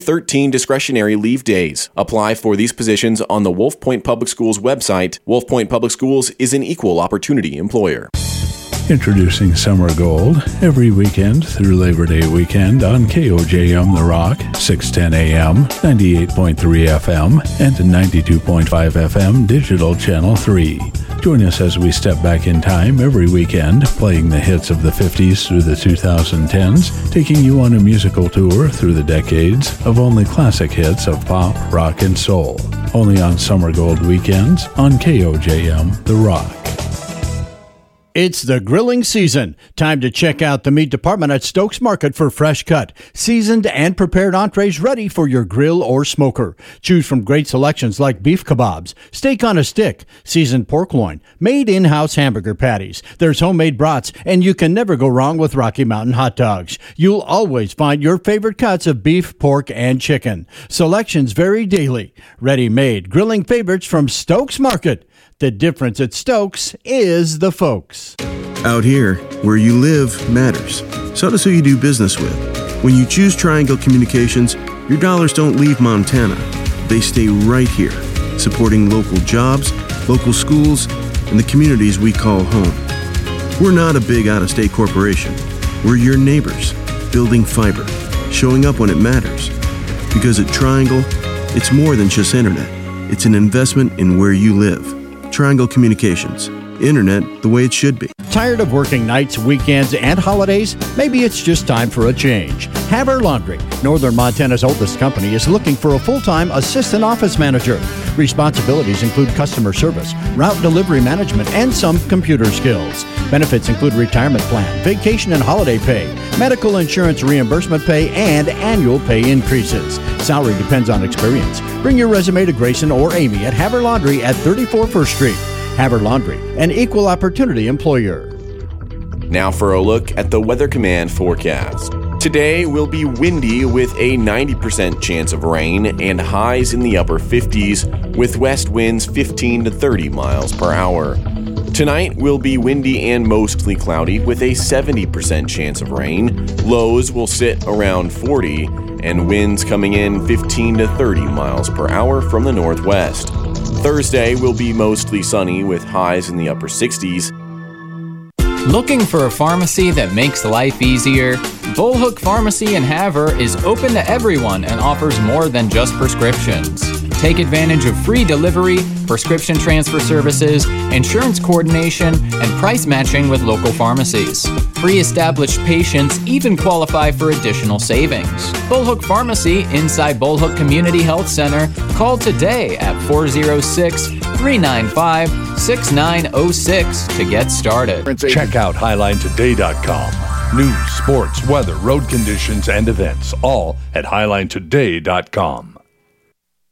13 discretionary leave days. Apply for these positions on the Wolf Point Public Schools website. Wolf Point Public Schools is an equal opportunity employer. Introducing Summer Gold every weekend through Labor Day weekend on KOJM The Rock, 610 AM, 98.3 FM, and 92.5 FM Digital Channel 3. Join us as we step back in time every weekend, playing the hits of the 50s through the 2010s, taking you on a musical tour through the decades of only classic hits of pop, rock, and soul. Only on Summer Gold weekends on KOJM The Rock. It's the grilling season. Time to check out the meat department at Stokes Market for fresh cut, seasoned and prepared entrees ready for your grill or smoker. Choose from great selections like beef kebabs, steak on a stick, seasoned pork loin, made in-house hamburger patties. There's homemade brats, and you can never go wrong with Rocky Mountain hot dogs. You'll always find your favorite cuts of beef, pork, and chicken. Selections vary daily. Ready-made grilling favorites from Stokes Market. The difference at Stokes is the folks. Out here, where you live matters. So does who you do business with. When you choose Triangle Communications, your dollars don't leave Montana. They stay right here, supporting local jobs, local schools, and the communities we call home. We're not a big out-of-state corporation. We're your neighbors, building fiber, showing up when it matters. Because at Triangle, it's more than just internet. It's an investment in where you live. Triangle Communications. Internet the way it should be. Tired of working nights, weekends, and holidays? Maybe it's just time for a change. Haver Laundry, Northern Montana's oldest company, is looking for a full-time assistant office manager. Responsibilities include customer service, route delivery management, and some computer skills. Benefits include retirement plan, vacation and holiday pay, medical insurance reimbursement pay, and annual pay increases. Salary depends on experience. Bring your resume to Grayson or Amy at Haver Laundry at 34 First Street. Haver Laundry, an equal opportunity employer. Now for a look at the Weather Command forecast. Today will be windy with a 90% chance of rain and highs in the upper 50s with west winds 15 to 30 miles per hour. Tonight will be windy and mostly cloudy with a 70% chance of rain. Lows will sit around 40 and winds coming in 15 to 30 miles per hour from the northwest. Thursday will be mostly sunny with highs in the upper 60s. Looking for a pharmacy that makes life easier? Bullhook Pharmacy in Havre is open to everyone and offers more than just prescriptions. Take advantage of free delivery, prescription transfer services, insurance coordination, and price matching with local pharmacies. Pre-established patients even qualify for additional savings. Bullhook Pharmacy inside Bullhook Community Health Center. Call today at 406-395-6906 to get started. Check out HighlineToday.com. News, sports, weather, road conditions, and events, all at HighlineToday.com.